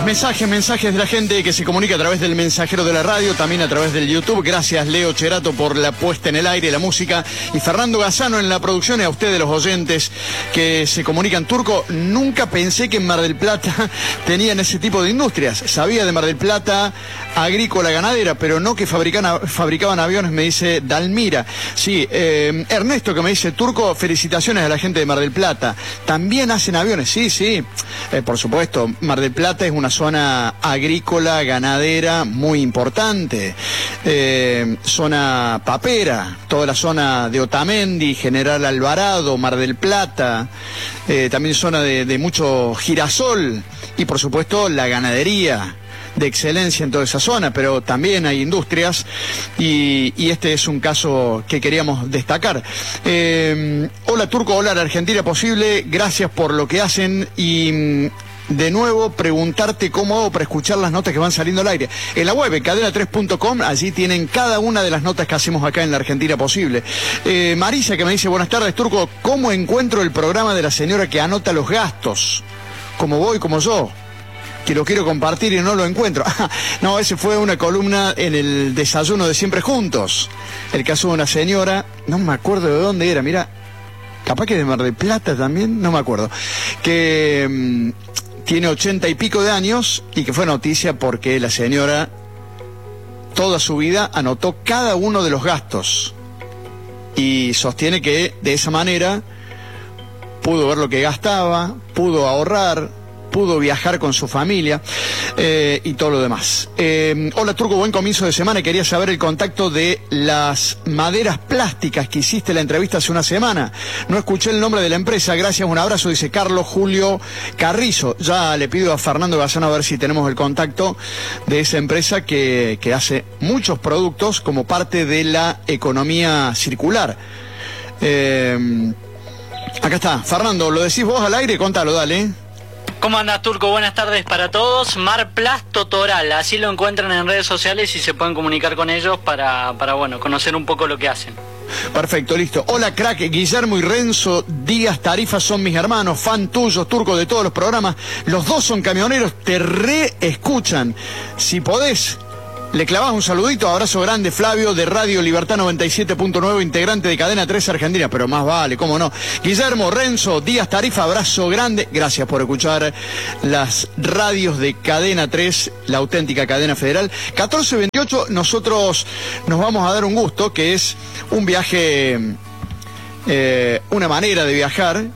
Mensajes de la gente que se comunica a través del mensajero de la radio, también a través del YouTube. Gracias, Leo Cherato, por la puesta en el aire, la música, y Fernando Gazzano en la producción, y a ustedes, los oyentes que se comunican. Turco, nunca pensé que en Mar del Plata tenían ese tipo de industrias. Sabía de Mar del Plata, agrícola, ganadera, pero no que fabricaban aviones, me dice Dalmira. Sí, Ernesto, que me dice, Turco, felicitaciones a la gente de Mar del Plata. También hacen aviones, sí, por supuesto. Mar del Plata es una zona agrícola, ganadera, muy importante. Zona papera, toda la zona de Otamendi, General Alvarado, Mar del Plata. También zona de mucho girasol. Y por supuesto la ganadería de excelencia en toda esa zona, pero también hay industrias y este es un caso que queríamos destacar. Hola Turco, hola la Argentina Posible, gracias por lo que hacen y de nuevo preguntarte cómo hago para escuchar las notas que van saliendo al aire. En la web, cadena3.com, allí tienen cada una de las notas que hacemos acá en la Argentina Posible. Marisa, que me dice, buenas tardes Turco, ¿cómo encuentro el programa de la señora que anota los gastos? Como voy, como yo, que lo quiero compartir y no lo encuentro. No, ese fue una columna en el desayuno de Siempre Juntos. El caso de una señora, no me acuerdo de dónde era, mira, capaz que de Mar del Plata también, no me acuerdo, que tiene 80 y pico de años y que fue noticia porque la señora toda su vida anotó cada uno de los gastos y sostiene que de esa manera pudo ver lo que gastaba, pudo ahorrar, pudo viajar con su familia y todo lo demás. Hola Turco, buen comienzo de semana. Quería saber el contacto de las maderas plásticas que hiciste la entrevista hace una semana. No escuché el nombre de la empresa. Gracias, un abrazo, dice Carlos Julio Carrizo. Ya le pido a Fernando Gazzano a ver si tenemos el contacto de esa empresa que hace muchos productos como parte de la economía circular. Acá está, Fernando, ¿lo decís vos al aire? Contalo, dale. ¿Cómo andás, Turco? Buenas tardes para todos. Marplast Toral, así lo encuentran en redes sociales y se pueden comunicar con ellos para bueno, conocer un poco lo que hacen. Perfecto, listo. Hola, crack, Guillermo y Renzo Díaz Tarifa son mis hermanos, fan tuyos, Turco, de todos los programas. Los dos son camioneros, te reescuchan. Si podés, le clavás un saludito, abrazo grande, Flavio, de Radio Libertad 97.9, integrante de Cadena 3 Argentina, pero más vale, cómo no. Guillermo, Renzo, Díaz Tarifa, abrazo grande, gracias por escuchar las radios de Cadena 3, la auténtica cadena federal. 14:28, nosotros nos vamos a dar un gusto, que es un viaje, una manera de viajar,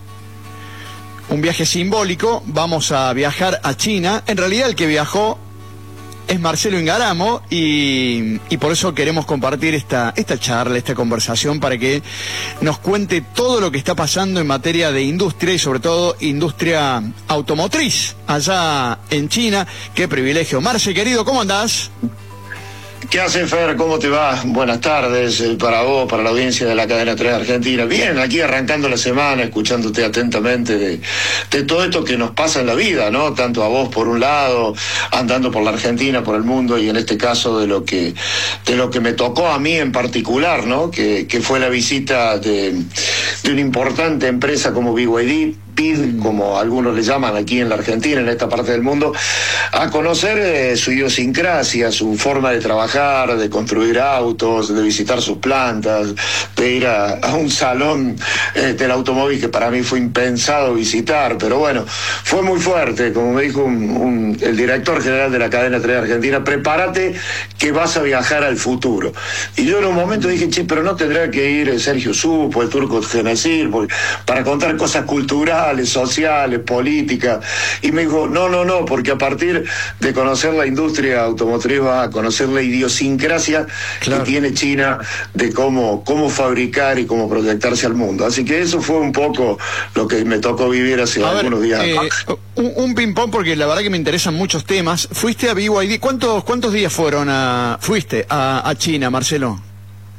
un viaje simbólico. Vamos a viajar a China. En realidad el que viajó es Marcelo Ingaramo y por eso queremos compartir esta charla, esta conversación, para que nos cuente todo lo que está pasando en materia de industria y sobre todo industria automotriz allá en China. Qué privilegio. Marce, querido, ¿cómo andás? ¿Qué haces, Fer? ¿Cómo te va? Buenas tardes para vos, para la audiencia de la Cadena 3 Argentina. Bien, aquí arrancando la semana, escuchándote atentamente de todo esto que nos pasa en la vida, ¿no? Tanto a vos por un lado, andando por la Argentina, por el mundo, y en este caso de lo que me tocó a mí en particular, ¿no? Que fue la visita de una importante empresa como BYD, como algunos le llaman aquí en la Argentina, en esta parte del mundo, a conocer su idiosincrasia, su forma de trabajar, de construir autos, de visitar sus plantas, de ir a un salón del automóvil que para mí fue impensado visitar, pero bueno, fue muy fuerte, como me dijo el director general de la Cadena 3 Argentina, prepárate que vas a viajar al futuro. Y yo en un momento dije, che, pero no tendrá que ir Sergio Supo, el Turco Genecir, para contar cosas culturales, sociales, políticas, y me dijo, no, porque a partir de conocer la industria automotriz vas a conocer la idiosincrasia que tiene China de cómo fabricar y cómo proyectarse al mundo. Así que eso fue un poco lo que me tocó vivir hace algunos días. Un ping-pong, porque la verdad que me interesan muchos temas. Fuiste a BYD, ¿cuántos días fuiste a China, Marcelo?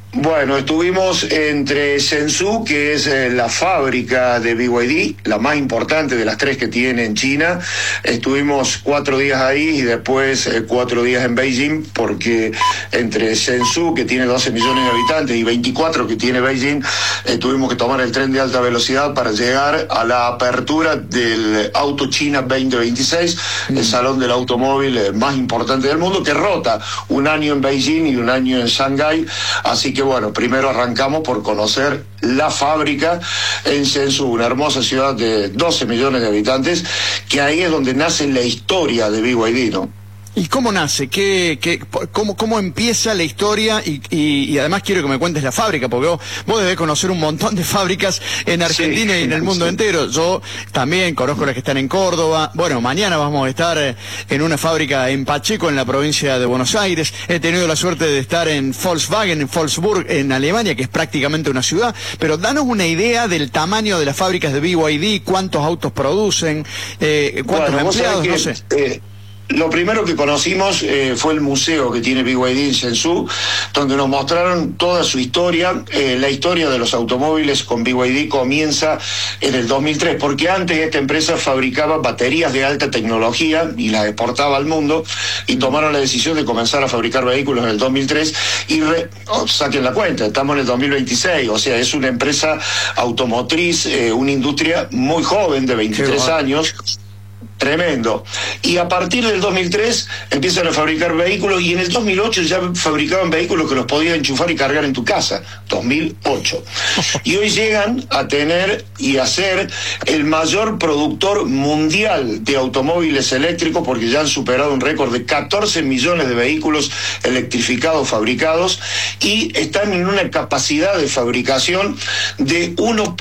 Bueno, estuvimos entre Shenzhou, que es la fábrica de BYD, la más importante de las 3 que tiene en China. Estuvimos 4 días ahí y después 4 días en Beijing, porque entre Shenzhou, que tiene 12 millones de habitantes, y 24 que tiene Beijing, tuvimos que tomar el tren de alta velocidad para llegar a la apertura del Auto China 2026, el salón del automóvil más importante del mundo, que rota un año en Beijing y un año en Shanghái. Así que bueno, primero arrancamos por conocer la fábrica en Shenzhou, una hermosa ciudad de 12 millones de habitantes, que ahí es donde nace la historia de BYD, ¿no? ¿Y cómo nace? ¿Cómo empieza la historia? Y además quiero que me cuentes la fábrica, porque vos debés conocer un montón de fábricas en Argentina y en el mundo entero. Yo también conozco las que están en Córdoba. Bueno, mañana vamos a estar en una fábrica en Pacheco, en la provincia de Buenos Aires. He tenido la suerte de estar en Volkswagen, en Wolfsburg, en Alemania, que es prácticamente una ciudad. Pero danos una idea del tamaño de las fábricas de BYD, cuántos autos producen, cuántos empleados, no sé. Lo primero que conocimos fue el museo que tiene BYD en Shenzhou, donde nos mostraron toda su historia. La historia de los automóviles con BYD comienza en el 2003, porque antes esta empresa fabricaba baterías de alta tecnología y las exportaba al mundo, y tomaron la decisión de comenzar a fabricar vehículos en el 2003 y saquen la cuenta, estamos en el 2026, o sea, es una empresa automotriz, una industria muy joven de 23 años. Tremendo. Y a partir del 2003 empiezan a fabricar vehículos, y en el 2008 ya fabricaban vehículos que los podías enchufar y cargar en tu casa. 2008. Y hoy llegan a tener y a ser el mayor productor mundial de automóviles eléctricos, porque ya han superado un récord de 14 millones de vehículos electrificados fabricados, y están en una capacidad de fabricación de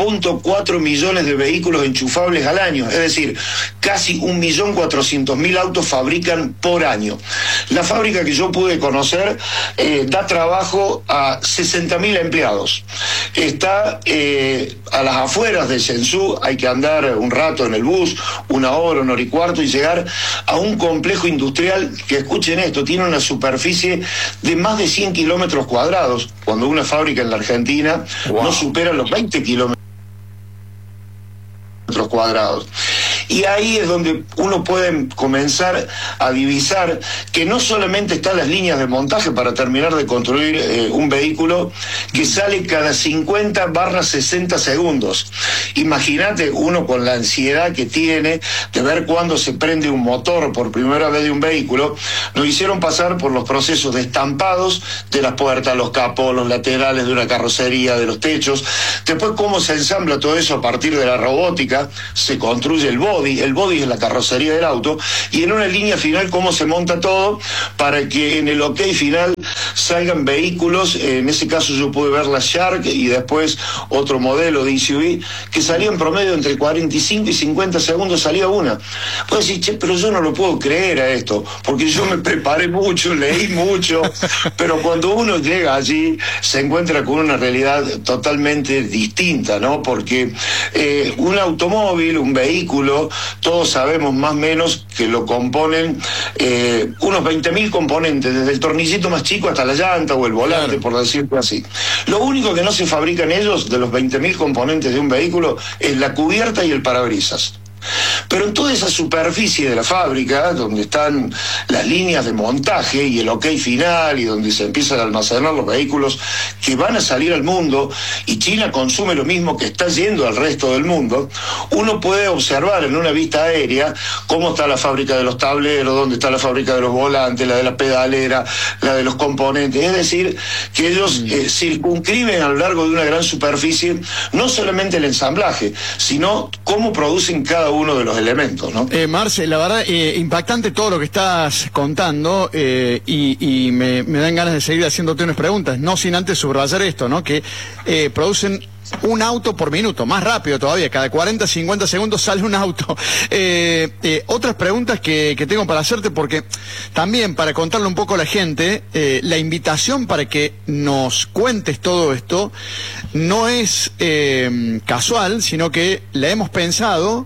1.4 millones de vehículos enchufables al año. Es decir, casi 1.400.000 autos fabrican por año. La fábrica que yo pude conocer da trabajo a 60.000 empleados. Está a las afueras de Shenzhou, hay que andar un rato en el bus, 1 hora, 1 hora y cuarto, y llegar a un complejo industrial que, escuchen esto, tiene una superficie de más de 100 kilómetros cuadrados, cuando una fábrica en la Argentina no supera los 20 kilómetros cuadrados. Y ahí es donde uno puede comenzar a divisar que no solamente están las líneas de montaje para terminar de construir un vehículo que sale cada 50/60 segundos. Imagínate uno con la ansiedad que tiene de ver cuándo se prende un motor por primera vez de un vehículo. Nos hicieron pasar por los procesos de estampados de las puertas, los capós, los laterales de una carrocería, de los techos. Después cómo se ensambla todo eso a partir de la robótica, se construye el body es la carrocería del auto, y en una línea final cómo se monta todo para que en el OK final salgan vehículos. En ese caso yo pude ver la Shark y después otro modelo de SUV que salía en promedio entre 45 y 50 segundos, salía una. Pues decir, che, pero yo no lo puedo creer a esto, porque yo me preparé mucho, leí mucho, pero cuando uno llega allí se encuentra con una realidad totalmente distinta, ¿no? Porque un automóvil, un vehículo, todos sabemos más o menos que lo componen unos 20.000 componentes, desde el tornillito más chico hasta la llanta o el volante, claro, por decirlo así. Lo único que no se fabrican ellos, de los 20.000 componentes de un vehículo, es la cubierta y el parabrisas. Pero en toda esa superficie de la fábrica, donde están las líneas de montaje y el OK final, y donde se empiezan a almacenar los vehículos que van a salir al mundo, y China consume lo mismo que está yendo al resto del mundo, uno puede observar en una vista aérea cómo está la fábrica de los tableros, dónde está la fábrica de los volantes, la de la pedalera, la de los componentes. Es decir, que ellos circunscriben a lo largo de una gran superficie no solamente el ensamblaje, sino cómo producen cada uno de los elementos, ¿no? Marce, la verdad, impactante todo lo que estás contando, y me dan ganas de seguir haciéndote unas preguntas, no sin antes subrayar esto, ¿no? Que producen un auto por minuto, más rápido todavía, cada 40, 50 segundos sale un auto. Otras preguntas que tengo para hacerte, porque también para contarle un poco a la gente, la invitación para que nos cuentes todo esto no es casual, sino que la hemos pensado,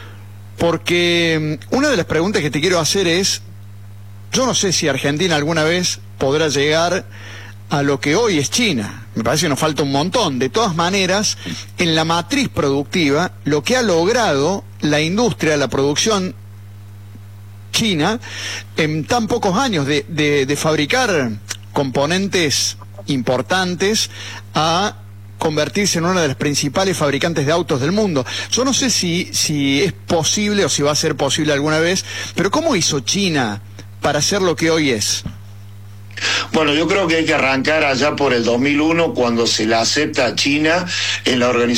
porque una de las preguntas que te quiero hacer es, yo no sé si Argentina alguna vez podrá llegar a lo que hoy es China. Me parece que nos falta un montón. De todas maneras, en la matriz productiva, lo que ha logrado la industria, la producción china, en tan pocos años de fabricar componentes importantes a convertirse en una de las principales fabricantes de autos del mundo. Yo no sé si es posible o si va a ser posible alguna vez, pero ¿cómo hizo China para ser lo que hoy es? Bueno, yo creo que hay que arrancar allá por el 2001, cuando se la acepta a China en la Organización